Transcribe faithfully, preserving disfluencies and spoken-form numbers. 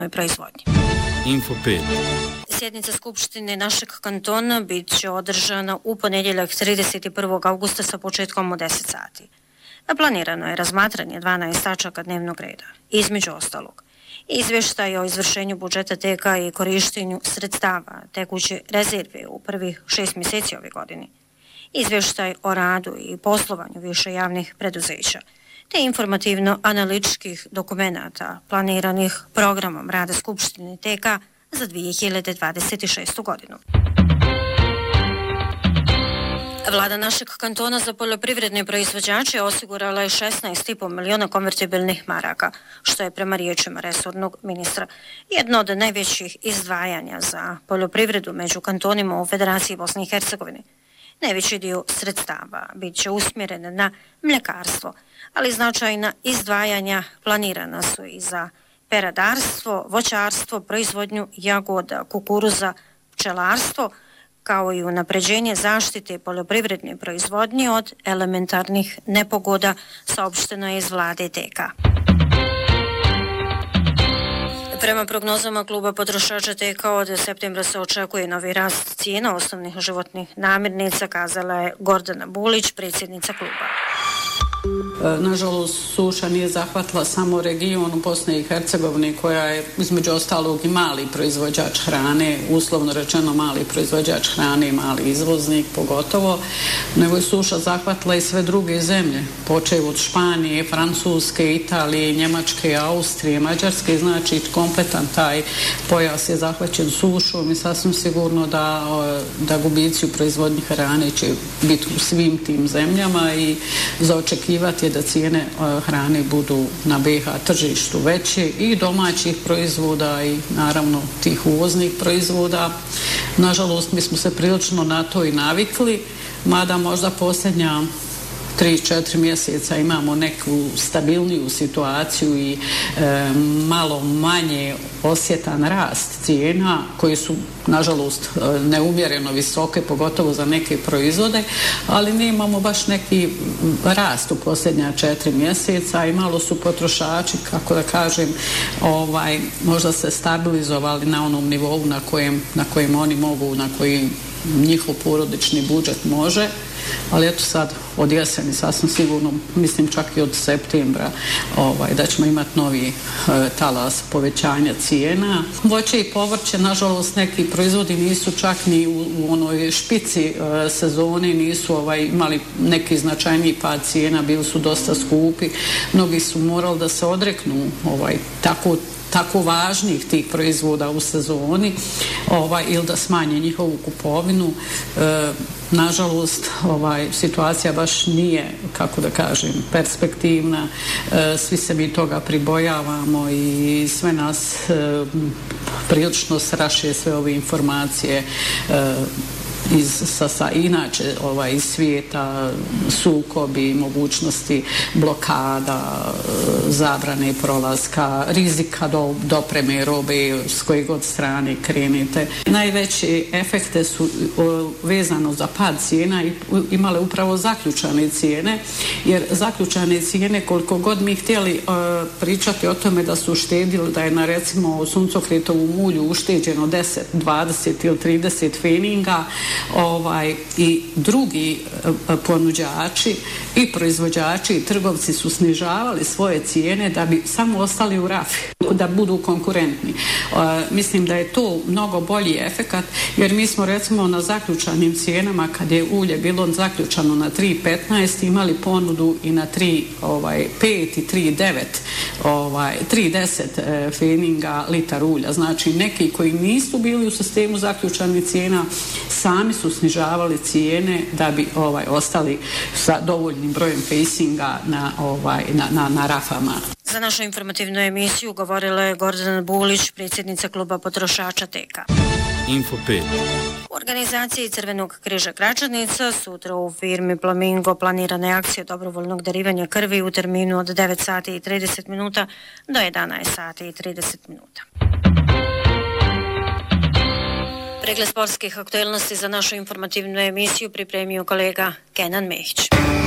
proizvodnji. Info pet. Sjednica Skupštine našeg kantona bit će održana u ponedjeljak trideset prvog augusta sa početkom u deset sati. Planirano je razmatranje dvanaest tačaka dnevnog reda. Između ostalog, izvještaj o izvršenju budžeta T K i korištenju sredstava tekuće rezerve u prvih šest mjeseci ove godine, izvještaj o radu i poslovanju više javnih preduzeća, te informativno-analitičkih dokumenata planiranih programom rada Skupštine T K za dvije hiljade dvadeset šestu godinu. Vlada našeg kantona za poljoprivredne proizvođače osigurala je šesnaest i po miliona konvertibilnih maraka, što je prema riječima resornog ministra jedno od najvećih izdvajanja za poljoprivredu među kantonima u Federaciji Bosne i Hercegovine. Najveći dio sredstava bit će usmjeren na mljekarstvo, ali značajna izdvajanja planirana su i za peradarstvo, voćarstvo, proizvodnju jagoda, kukuruza, pčelarstvo, kao i unapređenje zaštite poljoprivredne proizvodnje od elementarnih nepogoda, saopšteno je iz vlade T K. Prema prognozama kluba potrošača T K od septembra se očekuje novi rast cijena osnovnih životnih namirnica, kazala je Gordana Bulić, predsjednica kluba. Nažalost, suša nije zahvatila samo region Bosne i Hercegovine, koja je između ostalog i mali proizvođač hrane, uslovno rečeno mali proizvođač hrane i mali izvoznik pogotovo, nego je suša zahvatila i sve druge zemlje, počev od Španije, Francuske, Italije, Njemačke, Austrije, Mađarske, znači kompletan taj pojas je zahvaćen sušom i sasvim sigurno da, da gubici u proizvodnji hrane će biti u svim tim zemljama i za očekivati je da cijene hrane budu na B iH tržištu veće i domaćih proizvoda i naravno tih uvoznih proizvoda. Nažalost, mi smo se prilično na to i navikli, mada možda posljednja tri četiri mjeseca imamo neku stabilniju situaciju i e, malo manje osjetan rast cijena koji su nažalost neumjereno visoke, pogotovo za neke proizvode, ali ne imamo baš neki rast u posljednja četiri mjeseca i malo su potrošači, kako da kažem, ovaj, možda se stabilizovali na onom nivou na kojem, na kojem oni mogu, na koji njihov porodični budžet može, ali eto sad od jeseni sasvim sigurno, mislim čak i od septembra, ovaj, da ćemo imati novi e, talas povećanja cijena. Voće i povrće, nažalost, neki proizvodi nisu čak ni u, u onoj špici e, sezone, nisu ovaj, imali neki značajniji pad cijena, bili su dosta skupi, mnogi su morali da se odreknu ovaj, tako tako važnih tih proizvoda u sezoni, ovaj, ili da smanje njihovu kupovinu. E, nažalost, ovaj, situacija baš nije, kako da kažem, perspektivna. E, svi se mi toga pribojavamo i sve nas e, prilično straše sve ove informacije e, iz sa, sa inače ovaj, iz svijeta, sukobi, mogućnosti blokada, zabrane prolaska, rizika do dopreme robe s koje god strane krenete. Najveće efekte su o, vezano za pad cijena i imale upravo zaključane cijene, jer zaključane cijene, koliko god mi htjeli o, pričati o tome da su uštedili, da je na recimo suncokretovom ulju ušteđeno deset, dvadeset ili trideset feninga, ovaj, i drugi e, ponuđači i proizvođači i trgovci su snižavali svoje cijene da bi samo ostali u rafi, da budu konkurentni. E, mislim da je to mnogo bolji efekat, jer mi smo recimo na zaključanim cijenama, kad je ulje bilo zaključano na tri petnaest, imali ponudu i na tri pet i tri devet, ovaj, tri deset e, feninga litar ulja. Znači neki koji nisu bili u sistemu zaključanih cijena sami su snižavali cijene da bi ovaj, ostali sa dovoljnim brojem facinga na, ovaj, na, na, na rafama. Za našu informativnu emisiju govorila je Gordana Bulić, predsjednica kluba potrošača T K. Info pet. U organizaciji Crvenog križa Gračanica sutra u firmi Flamingo planirane akcije dobrovoljnog darivanja krvi u terminu od devet sati i trideset minuta do jedanaest sati i trideset minuta. Pregled sportskih aktualnosti za našu informativnu emisiju pripremio kolega Kenan Mehić.